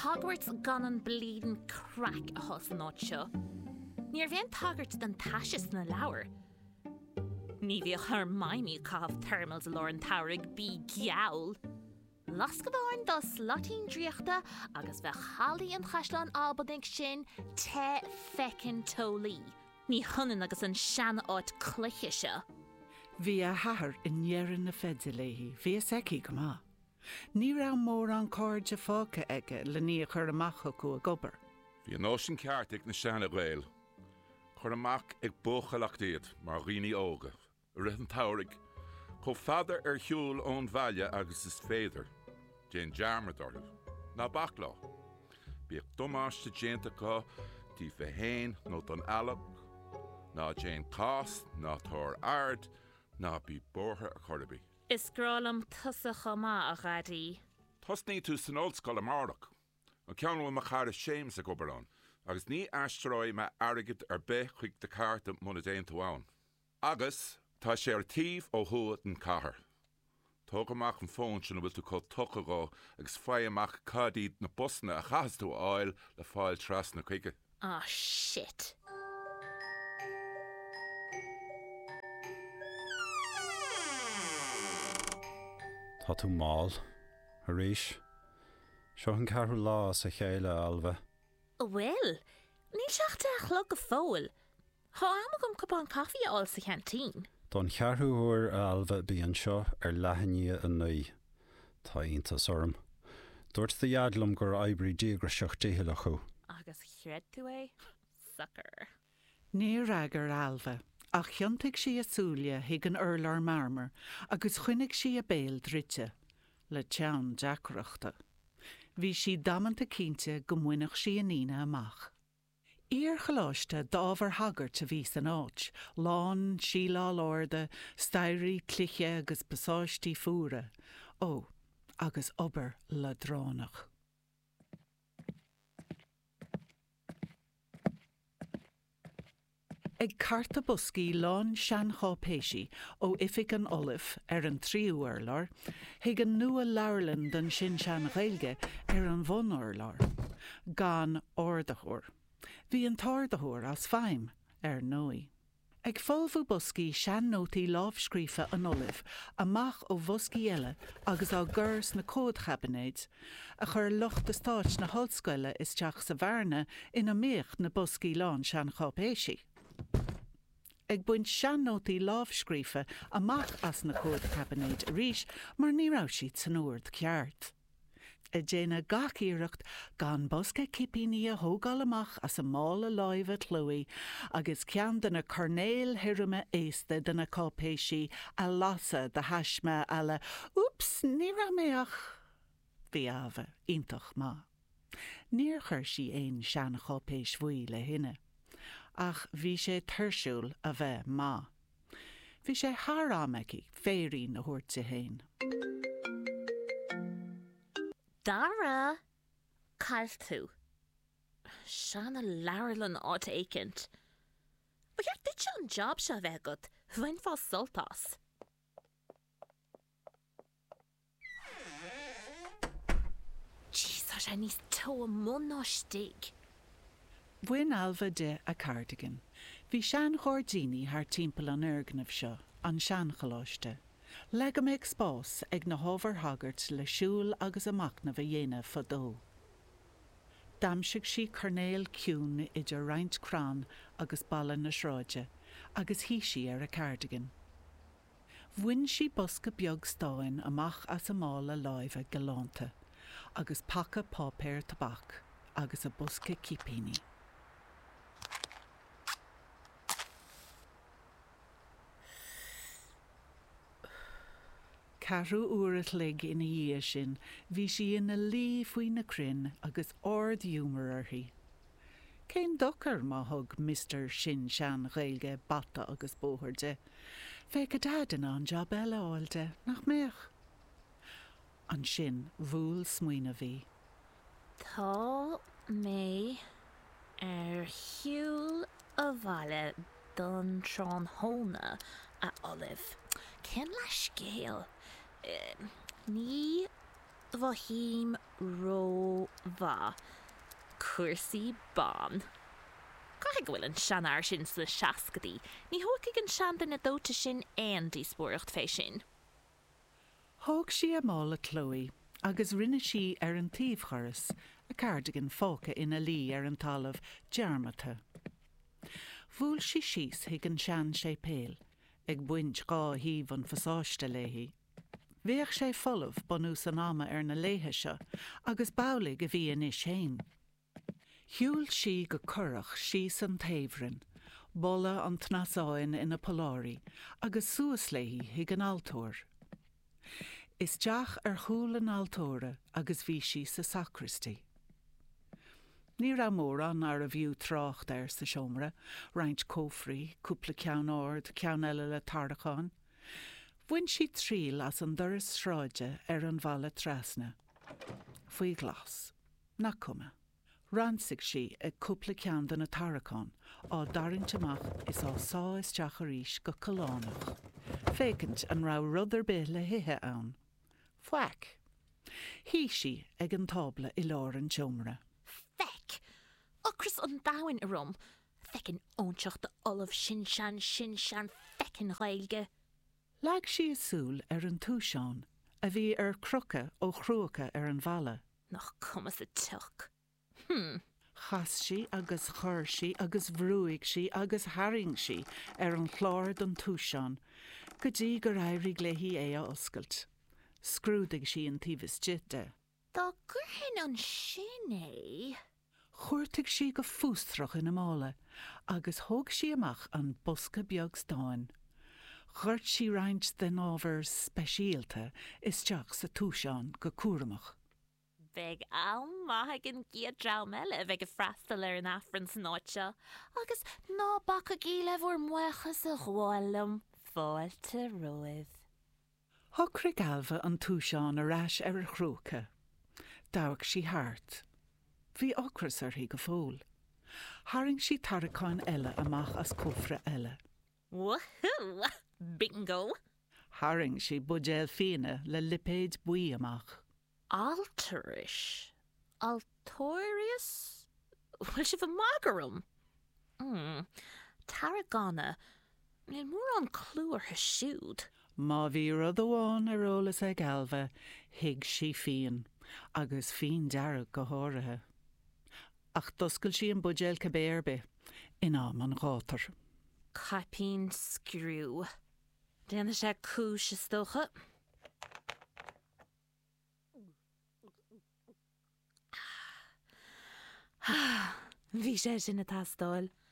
Hogwarts gan an bleeding crack a hos an áit seo. Níor bhíon tagart den taisís na leabhar. Ní bhíoh Hermione cámh thermals lár an taurig bí geall. Las go bháin dos latín dríochta agus bheith chalaí an chaisleán albading sin te fecin tólí. Ní hunan agus an sean áit cluiche seo. Bhí a thar in dhearan na feidiléí, bhí a seicí go má. Ní ra mór an cóide fáca aige le ní chur amach acu a gobar. Bhí an ósin ceart ag na seanna ghail. Chur amach ag bóchalachtaíad mar rií óga. Rith an taurig. Cho fadar hiúil ón bhaile agus is féidir. Jane Jarmer dorlah. Na baclá. Bí ag domáiste déantacha tí fehéin nó don alach. Na Jane Cás, na tór ard, na bí bortha a chordaí. Is grálam tusa chomá a ghadaí. Tos ní tú san oldscoil amárach. An ceanú a char a séims a gobarán, agus ní aistróid me agad be chuig de carta muna déantaháin. Agus, tá sé ar tíomh ó thuad an cahar. Tóg amach an fón sin bhfuil tú có tucha agus fáid amach cadíd na busna a chasú áil le fáil tras na chuige. Ah, shit. Tá tú máil, a ríis. Seo an carú lá sa chéile alba. Well, ní seachta a chlog go fóil. Tá am gom cupán caí áil sa cantín. Don chearthúir a alba bí an seo ar leithní a nuí. Tá ionta orm. Dúirt the iadlumm gur oibrií díogra seachtaithe le chu. Agus chreid tú é? Sucker. Ní ragar alba, ach cheantaigh si a súlia hiag an urlar marmar, agus chuinnig si a béal drite, le teann deacreachta. Bhí si damanta cínte go mhuineach si a nína amach. Ír choláiste dábhar hagart a bhís an áit, lán, sílá lorda, stairí, cliche agus pasáistí fúra, ó, agus obair le dránach. Ag carta buscí lán sean chápéisi ó ifig an olif ar an tríú urlar, hiag an nua leirlinn den sin sean ghailge ar an bhon urlar, gan ordachúr. Bhí an tardachúr as feim ar nói. Ag fáilbhú buscí sean nótaí lábhscríofa an olif amach ó bhuscí eile agus á gurs na códchabanéid, a chur lucht de stáit na hallscoile is teach sa bharna ina méocht na buscí lán sean chápéisi. Ag buint seanótaí lábhscríofa amach as na códchabanéid ríis mar ní raibh siad san uaird ceart. A déine gachíireacht gan bosca cipíní a thógáil amach as a mála láimhe tluí agus cean den na cornéil hirume éasta den na cápéisi a lasa de haisme eile úps, ní raibh méach bhí ábhar iontach má. Níor chuir si éon sean chápéis bhuaí le hinne. Ach bhí sé thuirsúil a bheith má. Bhí sé thrámaicí féirí na thuirt sa héin. Dara, cail tú. Sean a leirlann áit éicint. Ba cheart dit se an job se bheith gud, bhain fá soltas. Jesus, sé níos tó a mún ná stig. Bhuain alba de a cardigan. Bhí sean chórdíní thar timpeall an urgnamh seo, an sean choláiste. Legam ag spás ag na hábhar hagart le siúil agus amach na bheith dhéanamh fadó. Damsigh si cornéil ciún idir roinnt crán agus ballan na sráide, agus hí si ar a cardigan. Bhuain si bosca beag stáin amach as a mála láimhe galánta, agus pacha pápéir tabach, agus a bosca cipíní. Carú uair lig ina dhé sin, bhí si ina lí faoi na crin agus ord dúmar arthaí. Cén dochar má thug Mr. sin sean ghailge bata agus bóthir de. Bheith go dadan an job eile áilte nach méach. An sin bhúil smuoine bhí. Tá mé ar hiúil a bhaile don trán hóna a Olive. Cén le scéal. Ní Vahim Rova. Cursi Bon. Caiig bhfuil an seanar sin sa seascadí, ní thucaigh an sean na dóta sin aondí spúireacht fé sin. Thóg si mála Chloe, agus rinne si an tíomhchoras, a cardigan fóca ina lí an talamh dearmata. Bhúil si síos hiag an sean sé péal, ag buint gá híomh an fasáiste léhí. Bhíoh sé folamh bonús an ama na léthe seo, agus bálaigh a bhí inis féin. Hiúil si go curach síos an taobhrann, bolla an tnasáin ina Polárí, agus suas léhí hiag an altóir. Is deach chúl an altóra agus bhí si sa sacristy. Ní ra mór an ar a bhiú trácht sa siomra, roinnt cófraí, cúpla ceann ord, ceann eile le tarachán. Bhain si tríl as an doras sráide an bhalla trasna. Faoi glas, na cuma. Ransigh si ag cúpla ceann na tarachán, á darint amach is á sá isteach a ríis go colánach. Fécint an rá rudidir be le hithe ann. Fuaic. Hí si ag an tabla I lár an siomra. Feic! Ochras an dáin a rom. Fecin ónseach de olamh sin sean fecin ghailge. Lag si asúl an túseán, a bhí crucha ó chruacha an bhalla. Nach cumas a tuch. Chas si agus chur si agus bhrúigh si agus haring si an chláir don túseán, go dtí gur éirigh léhí a oscailt. Scrúdaigh si an tíbhas jite. Tá gur hin an sin é? Chuirteigh si go fústrach ina mála, agus thóg si amach an bosca beag stáin. Chuirt si roinnt den ábhar speisialta isteach sa túseán go cuaramach. Beg maithag an giad drá meile bheith go freastal an affran snáitse, agus ná bacha gíle bhór muchas a ghálam fáilte roimh. Thocraigh galbha an túseán arás a chruacha. Dabhadh si thart. Bhí ochras hí go fóil. Haring si tarachán eile amach as cófra eile. Woohoo! Bingo! Haring si budéal fine le lipéid buí amach. Alterish? Altorius? Bhfuil si bh magarum? Tarragona. Níl mór an clúr he siúd. Má bhí rud amháin arolalas ag galbha, hiag si fian, agus fin dearg go háirithe. Ach doscail si an budéal cabéirbe, in am an gátar. Capín screw. Déanana sé cúis is stocha. Bhí sé sin na tastáil.